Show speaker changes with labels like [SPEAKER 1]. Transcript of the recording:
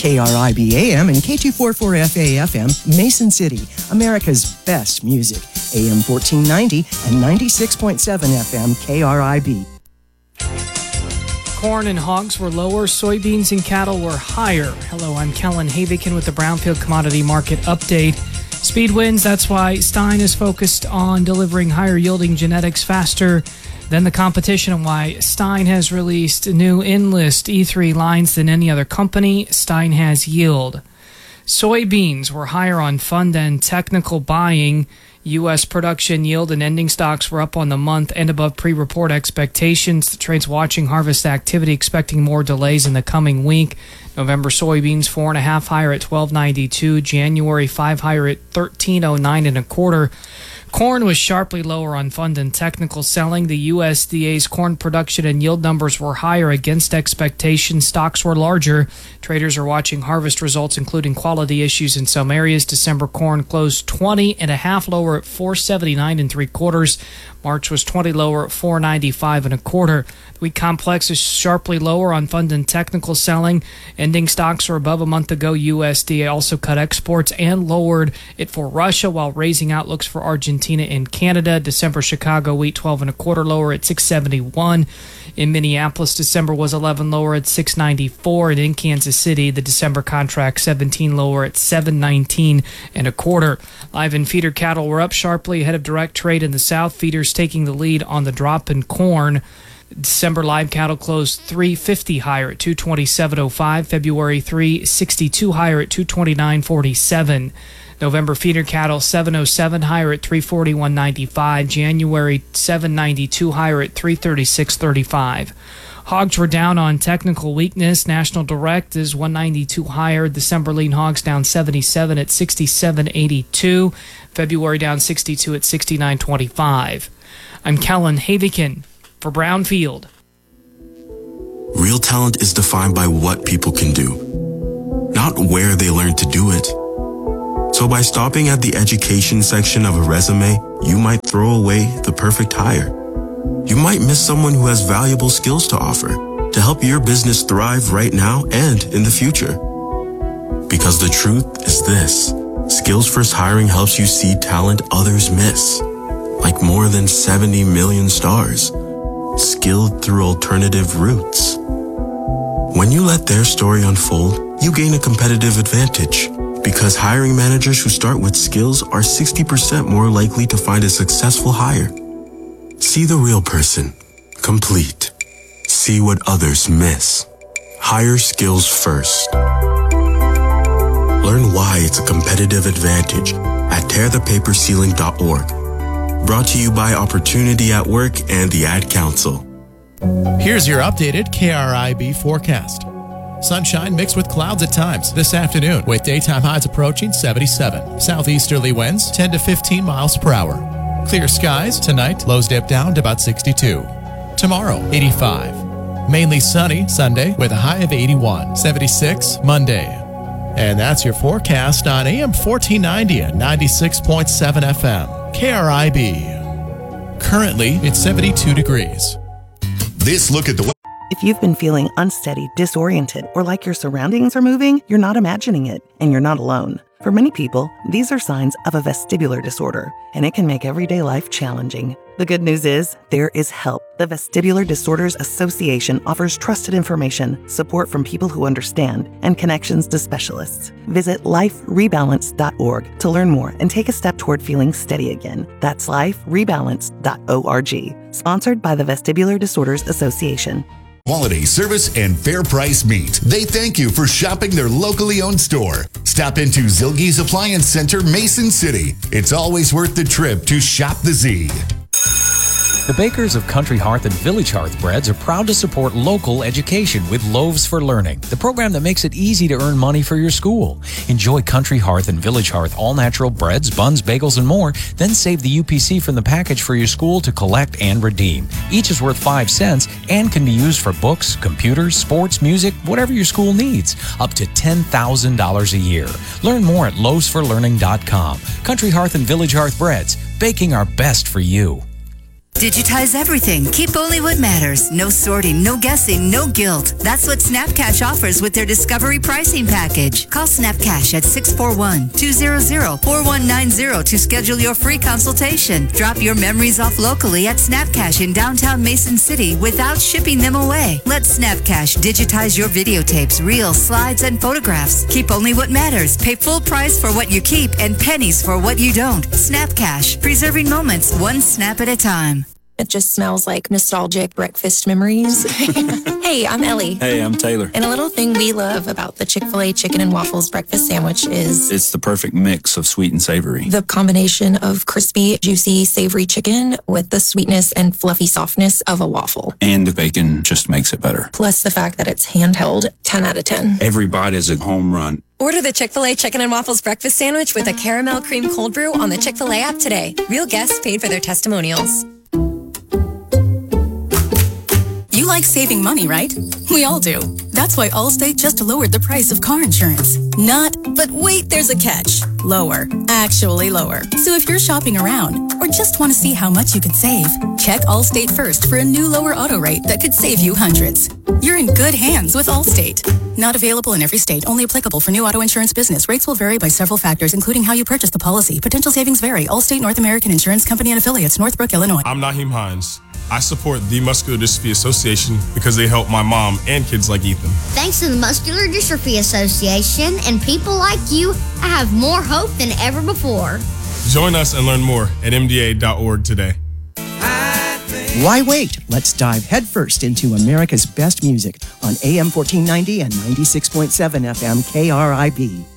[SPEAKER 1] KRIB AM and K244FA FM, Mason City, America's best music. AM 1490 and 96.7 FM KRIB.
[SPEAKER 2] Corn and hogs were lower, soybeans and cattle were higher. Hello, I'm Kellen Havikin with the Brownfield Commodity Market Update. Speed wins, that's why Stein is focused on delivering higher yielding genetics faster than the competition, and why Stein has released new Enlist E3 lines than any other company. Stein has yield. Soybeans were higher on fund and technical buying. U.S. production yield and ending stocks were up on the month and above pre-report expectations. The trade's watching harvest activity, expecting more delays in the coming week. November soybeans 4.5 higher at $12.92. January 5 higher at $13.09 and a quarter. Corn was sharply lower on fund and technical selling. The USDA's corn production and yield numbers were higher against expectations. Stocks were larger. Traders are watching harvest results, including quality issues in some areas. December corn closed 20.5 lower at $4.79 and 3/4. March was 20 lower at $4.95 and a quarter. The wheat complex is sharply lower on fund and technical selling. Ending stocks are above a month ago. USDA also cut exports and lowered it for Russia while raising outlooks for Argentina and Canada. December Chicago wheat 12.25 lower at $6.71. In Minneapolis, December was 11 lower at $6.94. And in Kansas City, the December contract 17 lower at $7.19 and a quarter. Live and feeder cattle were up sharply ahead of direct trade in the South. Feeders taking the lead on the drop in corn. December live cattle closed $3.50 higher at $227.05. February $3.62 higher at $229.47. November feeder cattle $7.07 higher at $341.95. January $7.92 higher at $336.35. Hogs were down on technical weakness. National Direct is $192 higher. December lean hogs down 77 at $67.82. February down 62 at $69.25. I'm Kellen Havikin for Brownfield.
[SPEAKER 3] Real talent is defined by what people can do, not where they learn to do it. So by stopping at the education section of a resume, you might throw away the perfect hire. You might miss someone who has valuable skills to offer to help your business thrive right now and in the future. Because the truth is this: Skills First Hiring helps you see talent others miss, like more than 70 million stars, skilled through alternative routes. When you let their story unfold, you gain a competitive advantage, because hiring managers who start with skills are 60% more likely to find a successful hire. See the real person, complete. See what others miss. Hire skills first. Learn why it's a competitive advantage at tearthepaperceiling.org. Brought to you by Opportunity at Work and the Ad Council.
[SPEAKER 4] Here's your updated KRIB forecast. Sunshine mixed with clouds at times this afternoon, with daytime highs approaching 77. Southeasterly winds 10 to 15 miles per hour. Clear skies tonight, lows dip down to about 62. Tomorrow, 85. Mainly sunny Sunday with a high of 81. 76 Monday. And that's your forecast on AM 1490 and 96.7 FM. KRIB. Currently, it's 72 degrees.
[SPEAKER 5] This look at the...
[SPEAKER 6] If you've been feeling unsteady, disoriented, or like your surroundings are moving, you're not imagining it, and you're not alone. For many people, these are signs of a vestibular disorder, and it can make everyday life challenging. The good news is, there is help. The Vestibular Disorders Association offers trusted information, support from people who understand, and connections to specialists. Visit liferebalance.org to learn more and take a step toward feeling steady again. That's liferebalance.org. Sponsored by the Vestibular Disorders Association.
[SPEAKER 5] Quality service and fair price meet. They thank you for shopping their locally owned store. Stop into Zilge's Appliance Center, Mason City. It's always worth the trip to shop the Z.
[SPEAKER 7] The bakers of Country Hearth and Village Hearth Breads are proud to support local education with Loaves for Learning, the program that makes it easy to earn money for your school. Enjoy Country Hearth and Village Hearth all-natural breads, buns, bagels, and more. Then save the UPC from the package for your school to collect and redeem. Each is worth 5 cents and can be used for books, computers, sports, music, whatever your school needs. Up to $10,000 a year. Learn more at loavesforlearning.com. Country Hearth and Village Hearth Breads, baking our best for you.
[SPEAKER 8] Digitize everything. Keep only what matters. No sorting, no guessing, no guilt. That's what SnapCash offers with their Discovery pricing package. Call SnapCash at 641-200-4190 to schedule your free consultation. Drop your memories off locally at SnapCash in downtown Mason City without shipping them away. Let SnapCash digitize your videotapes, reels, slides, and photographs. Keep only what matters. Pay full price for what you keep and pennies for what you don't. SnapCash, preserving moments one snap at a time.
[SPEAKER 9] It just smells like nostalgic breakfast memories. Hey, I'm Ellie.
[SPEAKER 10] Hey, I'm Taylor.
[SPEAKER 9] And a little thing we love about the Chick-fil-A chicken and waffles breakfast sandwich is...
[SPEAKER 10] it's the perfect mix of sweet and savory.
[SPEAKER 9] The combination of crispy, juicy, savory chicken with the sweetness and fluffy softness of a waffle.
[SPEAKER 10] And the bacon just makes it better.
[SPEAKER 9] Plus the fact that it's handheld, 10 out of 10.
[SPEAKER 10] Every bite is a home run.
[SPEAKER 11] Order the Chick-fil-A Chicken and Waffles Breakfast Sandwich with a caramel cream cold brew on the Chick-fil-A app today. Real guests paid for their testimonials.
[SPEAKER 12] You like saving money, right? We all do. That's why Allstate just lowered the price of car insurance. Not, but wait, there's a catch. Lower. Actually lower. So if you're shopping around or just want to see how much you could save, check Allstate first for a new lower auto rate that could save you hundreds. You're in good hands with Allstate. Not available in every state. Only applicable for new auto insurance business. Rates will vary by several factors, including how you purchase the policy. Potential savings vary. Allstate North American Insurance Company and Affiliates, Northbrook, Illinois.
[SPEAKER 13] I'm Naheem Hines. I support the Muscular Dystrophy Association because they help my mom and kids like Ethan.
[SPEAKER 14] Thanks to the Muscular Dystrophy Association and people like you, I have more hope than ever before.
[SPEAKER 13] Join us and learn more at MDA.org today.
[SPEAKER 1] Why wait? Let's dive headfirst into America's best music on AM 1490 and 96.7 FM KRIB.